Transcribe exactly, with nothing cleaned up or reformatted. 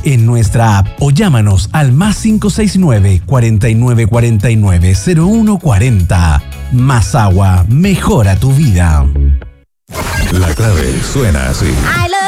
en nuestra app o llámanos al más cinco seis nueve, cuarenta y nueve cuarenta y nueve, cero uno cuarenta. Más agua, mejora tu vida. La clave suena así.